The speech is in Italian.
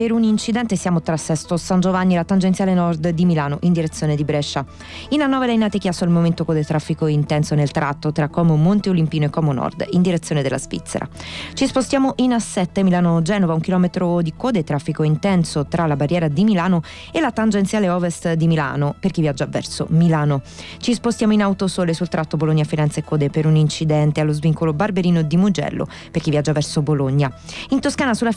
Per un incidente siamo tra Sesto San Giovanni e la tangenziale nord di Milano in direzione di Brescia. In A9 Lainate Chiasso al momento code traffico intenso nel tratto tra Como Monte Olimpino e Como Nord in direzione della Svizzera. Ci spostiamo in A7 Milano-Genova, 1 chilometro di code traffico intenso tra la barriera di Milano e la tangenziale ovest di Milano per chi viaggia verso Milano. Ci spostiamo in Autosole sul tratto Bologna-Firenze code per un incidente allo svincolo Barberino di Mugello per chi viaggia verso Bologna. In Toscana sulla